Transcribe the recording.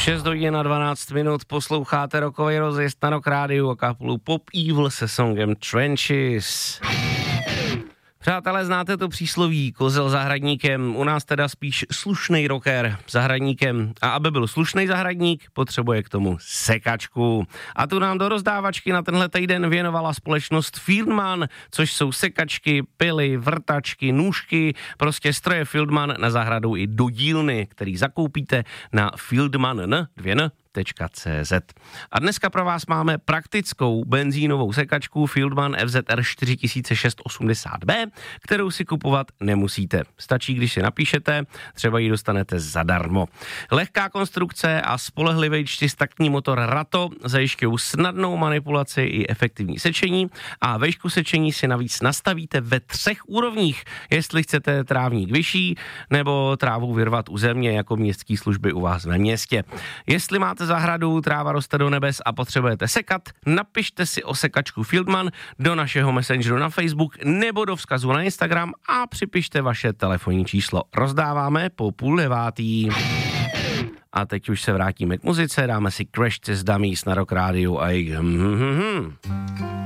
6 hodin a 12 minut posloucháte rokový rozjezd na Rock Rádiu a kapelu Pop Evil se songem Trenches. Přátelé, znáte to přísloví kozel zahradníkem, u nás teda spíš slušnej rocker zahradníkem. A aby byl slušnej zahradník, potřebuje k tomu sekačku. A tu nám do rozdávačky na tenhle týden věnovala společnost Fieldman, což jsou sekačky, pily, vrtačky, nůžky, prostě stroje Fieldman na zahradu i do dílny, který zakoupíte na fieldman.cz. A dneska pro vás máme praktickou benzínovou sekačku Fieldman FZR 4680B, kterou si kupovat nemusíte. Stačí, když si napíšete, třeba ji dostanete zadarmo. Lehká konstrukce a spolehlivý čtyřtaktní motor Rato zajišťují snadnou manipulaci i efektivní sečení a vejšku sečení si navíc nastavíte ve 3 úrovních, jestli chcete trávník vyšší nebo trávu vyrvat u země jako městské služby u vás ve městě. Jestli máte zahradu, tráva roste do nebes a potřebujete sekat, napište si o sekačku Fieldman do našeho messengeru na Facebook nebo do vzkazu na Instagram a připište vaše telefonní číslo. Rozdáváme po 8:30. A teď už se vrátíme k muzice, dáme si Crash Test Dummies na Rock Rádiu a jejich